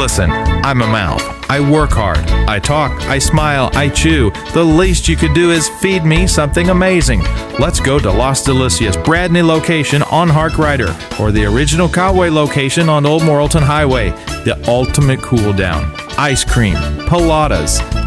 Listen, I'm a mouth. I work hard. I talk. I smile. I chew. The least you could do is feed me something amazing. Let's go to Los Delicias Bradney location on Hark Rider or the original Cowway location on Old Morrilton Highway. The ultimate cool down. Ice cream, pilates,